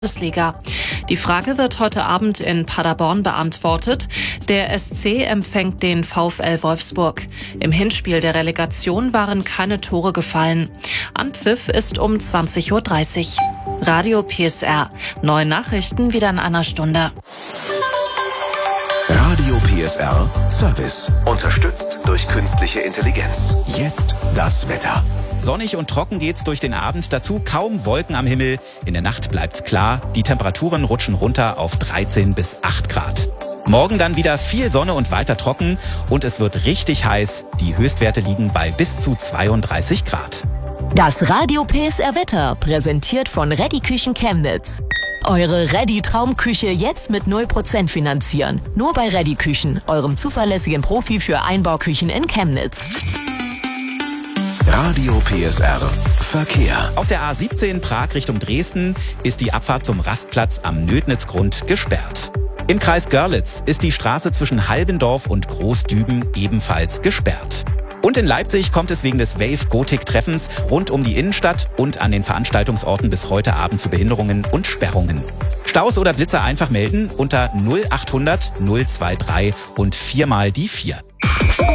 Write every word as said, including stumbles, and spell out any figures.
Bundesliga. Die Frage wird heute Abend in Paderborn beantwortet. Der S C empfängt den VfL Wolfsburg. Im Hinspiel der Relegation waren keine Tore gefallen. Anpfiff ist um zwanzig Uhr dreißig. Radio P S R. Neue Nachrichten wieder in einer Stunde. Radio P S R Service. Unterstützt durch künstliche Intelligenz. Jetzt das Wetter. Sonnig und trocken geht's durch den Abend, dazu kaum Wolken am Himmel. In der Nacht bleibt's klar, die Temperaturen rutschen runter auf dreizehn bis acht Grad. Morgen dann wieder viel Sonne und weiter trocken und es wird richtig heiß. Die Höchstwerte liegen bei bis zu zweiunddreißig Grad. Das Radio P S R Wetter präsentiert von Ready Küchen Chemnitz. Eure Ready Traumküche jetzt mit null Prozent finanzieren. Nur bei Ready Küchen, eurem zuverlässigen Profi für Einbauküchen in Chemnitz. Radio P S R Verkehr. Auf der A siebzehn Prag Richtung Dresden ist die Abfahrt zum Rastplatz am Nödnitzgrund gesperrt. Im Kreis Görlitz ist die Straße zwischen Halbendorf und Großdüben ebenfalls gesperrt. Und in Leipzig kommt es wegen des Wave-Gotik-Treffens rund um die Innenstadt und an den Veranstaltungsorten bis heute Abend zu Behinderungen und Sperrungen. Staus oder Blitzer einfach melden unter null achthundert null drei drei und viermal die vier.